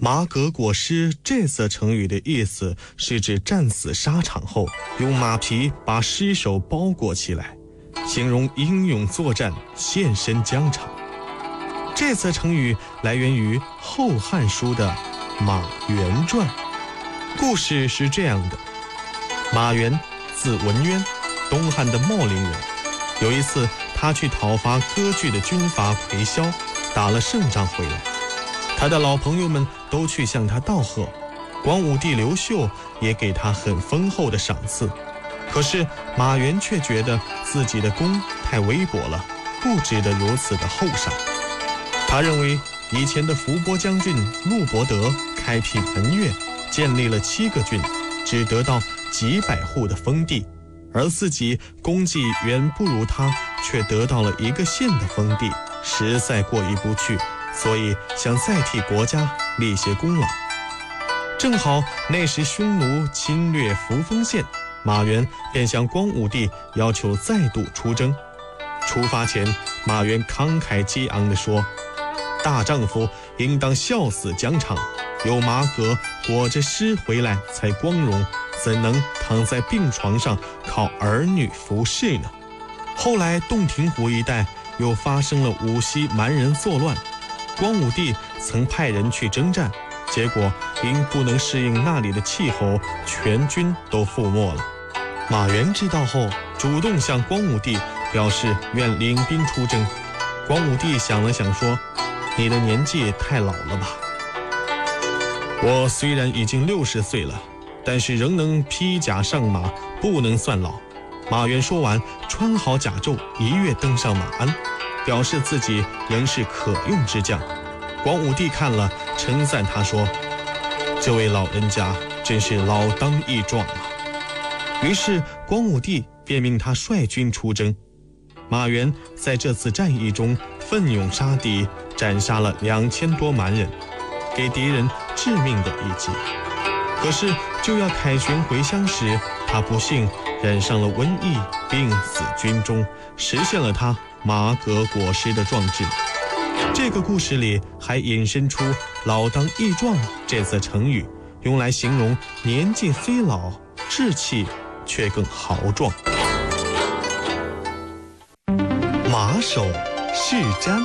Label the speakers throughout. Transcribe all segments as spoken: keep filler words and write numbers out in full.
Speaker 1: 麻革裹尸这则成语的意思是指战死沙场后，用马皮把尸首包裹起来，形容英勇作战，献身疆场。这则成语来源于《后汉书》的《马援传》。故事是这样的：马援，字文渊，东汉的茂陵人。有一次，他去讨伐割据的军阀魁霄，打了胜仗回来。他的老朋友们都去向他道贺，光武帝刘秀也给他很丰厚的赏赐。可是马援却觉得自己的功太微薄了，不值得如此的厚赏。他认为以前的伏波将军陆伯德开辟门越，建立了七个郡，只得到几百户的封地，而自己功绩远不如他，却得到了一个县的封地，实在过意不去，所以想再替国家立些功劳。正好那时匈奴侵略扶风县，马援便向光武帝要求再度出征。出发前，马援慷慨激昂地说：大丈夫应当笑死疆场，有麻革裹着尸回来才光荣，怎能躺在病床上靠儿女服侍呢？后来洞庭湖一带又发生了五溪蛮人作乱，光武帝曾派人去征战，结果因不能适应那里的气候，全军都覆没了。马援知道后，主动向光武帝表示愿领兵出征。光武帝想了想说：你的年纪太老了吧？我虽然已经六十岁了，但是仍能披甲上马，不能算老。马援说完，穿好甲胄，一跃登上马鞍，表示自己仍是可用之将。光武帝看了，称赞他说：这位老人家真是老当益壮啊。于是光武帝便命他率军出征。马援在这次战役中奋勇杀敌，斩杀了两千多蛮人，给敌人致命的一击。可是就要凯旋回乡时，他不幸染上了瘟疫，病死军中，实现了他麻革裹尸的壮志。这个故事里还引申出老当益壮这则成语，用来形容年纪虽老，志气却更豪壮。马首是瞻。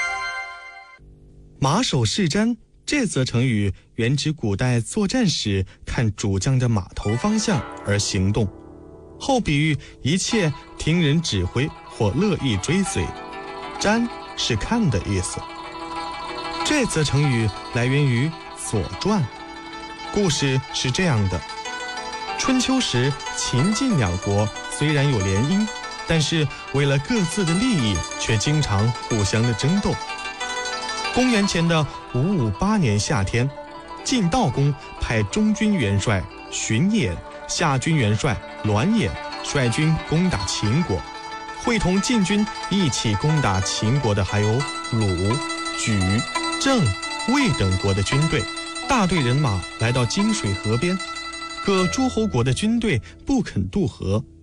Speaker 1: 马首是瞻这则成语原指古代作战时看主将的马头方向而行动，后比喻一切听人指挥或乐意追随。瞻是看的意思。这则成语来源于《左传》。故事是这样的：春秋时，秦晋两国虽然有联姻，但是为了各自的利益，却经常互相的争斗。公元前的五五八年夏天，晋悼公派中军元帅荀偃、夏军元帅栾衍率军攻打秦国。会同晋军一起攻打秦国的还有鲁、莒、郑、魏等国的军队。大队人马来到金水河边，各诸侯国的军队不肯渡河，